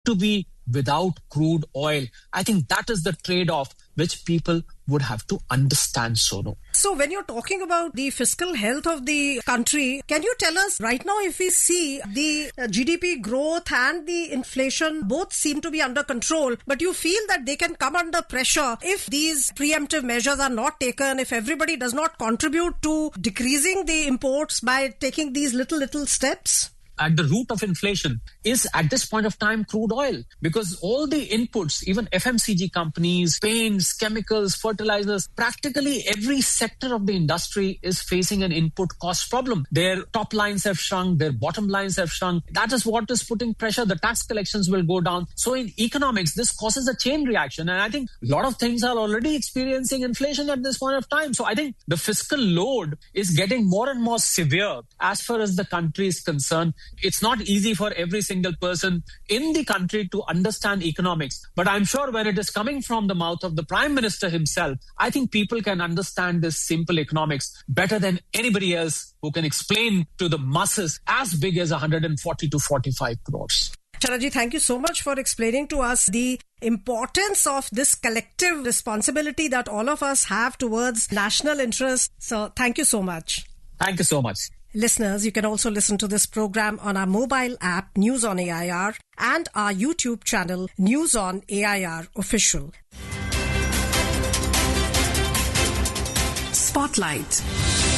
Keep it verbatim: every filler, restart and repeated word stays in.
to be without crude oil. I think that is the trade-off which people would have to understand, Sonu. So when you're talking about the fiscal health of the country, can you tell us right now if we see the G D P growth and the inflation both seem to be under control, but you feel that they can come under pressure if these preemptive measures are not taken, if everybody does not contribute to decreasing the imports by taking these little, little steps? At the root of inflation is at this point of time crude oil, because all the inputs, even F M C G companies, paints, chemicals, fertilizers, practically every sector of the industry is facing an input cost problem. Their top lines have shrunk, their bottom lines have shrunk. That is what is putting pressure. The tax collections will go down. So in economics, this causes a chain reaction. And I think a lot of things are already experiencing inflation at this point of time. So I think the fiscal load is getting more and more severe as far as the country is concerned. It's not easy for every single person in the country to understand economics. But I'm sure when it is coming from the mouth of the Prime Minister himself, I think people can understand this simple economics better than anybody else who can explain to the masses as big as one hundred forty to forty-five crores. Charaji, thank you so much for explaining to us the importance of this collective responsibility that all of us have towards national interests. So thank you so much. Thank you so much. Listeners, you can also listen to this program on our mobile app News on A I R and our YouTube channel News on A I R Official. Spotlight.